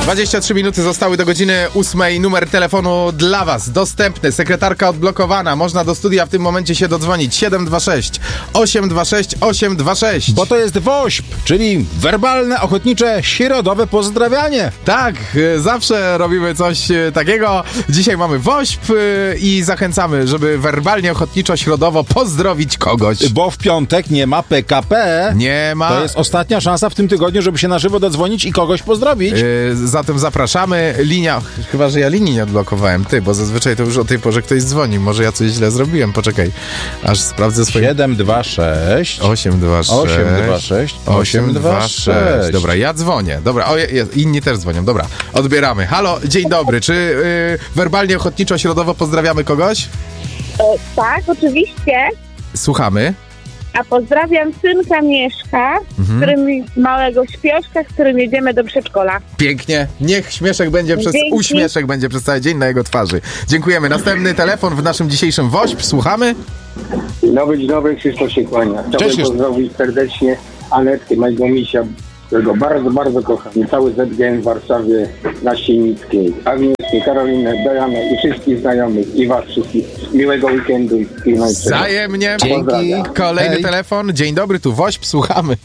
23 minuty zostały do godziny 8. Numer telefonu dla was dostępny. Sekretarka odblokowana. Można do studia w tym momencie się dodzwonić. 726 826 826. Bo to jest WOŚP, czyli werbalne, ochotnicze, środowe pozdrawianie. Tak, zawsze robimy coś takiego. Dzisiaj mamy WOŚP i zachęcamy, żeby werbalnie, ochotniczo, środowo pozdrowić kogoś. Bo w piątek nie ma PKP. Nie ma. To jest ostatnia szansa w tym tygodniu, żeby się na żywo dodzwonić i kogoś pozdrowić. Zatem zapraszamy. Linia, chyba że ja linii nie odblokowałem, bo zazwyczaj to już o tej porze ktoś dzwoni. Może ja coś źle zrobiłem, poczekaj. Aż sprawdzę swoje... 726 826 826. Dobra, ja dzwonię. Dobra, inni też dzwonią. Dobra, odbieramy. Halo, dzień dobry. Czy werbalnie, ochotniczo, środowo pozdrawiamy kogoś? Tak, oczywiście. Słuchamy. A pozdrawiam synka Mieszka, małego śpioszka, z którym jedziemy do przedszkola. Pięknie. Niech śmieszek będzie uśmieszek będzie przez cały dzień na jego twarzy. Dziękujemy. Następny telefon w naszym dzisiejszym WOŚP. Słuchamy. Dzień dobry, Krzysztof się kłania. Chciałbym pozdrowić serdecznie Anetkę, mojego misia, którego bardzo, bardzo kocham. I cały ZGM w Warszawie na Sienickiej. Agnieszkę, Karolinę, Dianę i wszystkich znajomych i was wszystkich. Miłego weekendu i wzajemnie. Dzięki. Kolejny telefon. Dzień dobry, tu WOŚP. Słuchamy.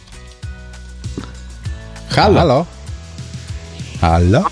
Halo. Halo.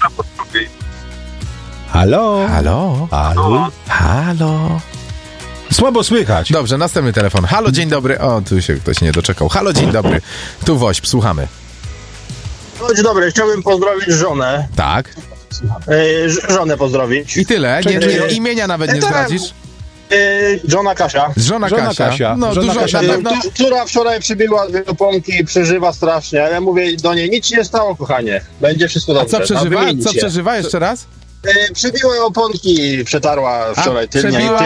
Halo. Halo. Halo. Halo. Słabo słychać. Dobrze, następny telefon. Halo, dzień dobry. O, tu się ktoś nie doczekał. Halo, dzień dobry. Tu WOŚP, słuchamy. Dzień dobry, chciałbym pozdrowić żonę. Tak. Żonę pozdrowić. I tyle? Imienia nawet nie zdradzisz? Żona Kasia. Żona Kasia. No, żona dużo Kasia. Która wczoraj przybiła dwie pompki i przeżywa strasznie. Ja mówię do niej, nic się nie stało, kochanie. Będzie wszystko dobrze. A co przeżywa? Co przeżywa jeszcze raz? Przybiła ją oponki, przetarła wczoraj tylnią jedną.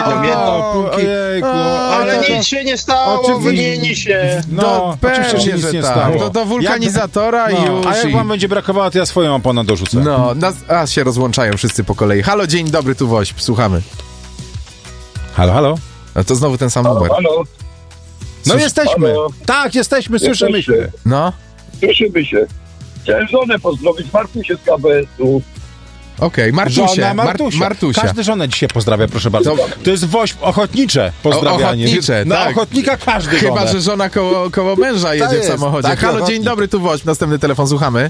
Ale nic się nie stało, wymieni się. No, oczywiście się nic nie stało. Do wulkanizatora i już. A jak wam będzie brakowało, to ja swoją oponę dorzucę. No, się rozłączają wszyscy po kolei. Halo, dzień dobry, tu WOŚP, słuchamy. Halo. A to znowu ten sam numer. Halo. No jesteśmy. Halo. Tak, jesteśmy, słyszymy się. No. Słyszymy się. Chciałem żonę pozdrowić, Martusię z KBS-u. Okej, Martusia. Każdy żonę dzisiaj pozdrawia, proszę bardzo. To jest WOŚP ochotnicze pozdrawianie. Ochotnicze, na tak. Ochotnika każdy Chyba, żonę. że żona koło męża jedzie w samochodzie. Tak, halo, dzień dobry, tu WOŚP. Następny telefon, słuchamy.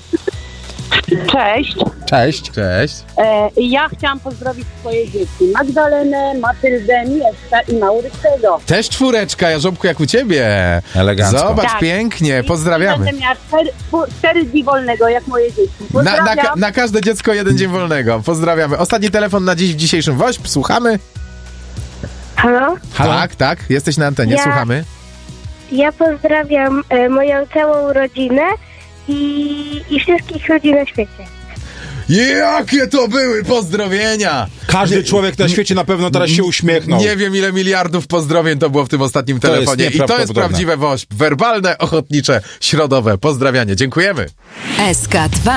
Cześć. Cześć. Ja chciałam pozdrowić swoje dzieci. Magdalenę, Matyldę, Mieszka i Maurycego. Też czwóreczka, Jarząbku, jak u ciebie. Elegancko. Zobacz, tak. pięknie, pozdrawiamy. Będę miała 4 dni wolnego, jak moje dzieci. Pozdrawiam. Na każde dziecko 1 dzień wolnego. Pozdrawiamy. Ostatni telefon na dziś w dzisiejszym WOŚP. Słuchamy. Halo? Tak. Jesteś na antenie, słuchamy. Ja pozdrawiam moją całą rodzinę i wszystkich ludzi na świecie. Jakie to były pozdrowienia! Każdy człowiek na świecie na pewno teraz się uśmiechnął. Nie wiem, ile miliardów pozdrowień to było w tym ostatnim telefonie. I to jest prawdziwe WOŚP. Werbalne, ochotnicze, środowe pozdrawianie. Dziękujemy. SK2.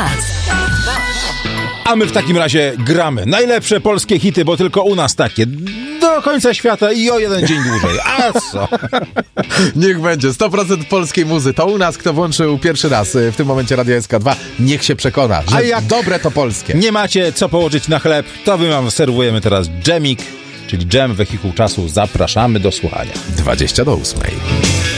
A my w takim razie gramy najlepsze polskie hity, bo tylko u nas takie. Do końca świata i o 1 dzień dłużej. A co? Niech będzie. 100% polskiej muzy. To u nas, kto włączył pierwszy raz w tym momencie Radio SK2, niech się przekona, że jak dobre to polskie. Nie macie co położyć na chleb, to my wam serwujemy teraz dżemik, czyli dżem, wehikuł czasu. Zapraszamy do słuchania. 7:20.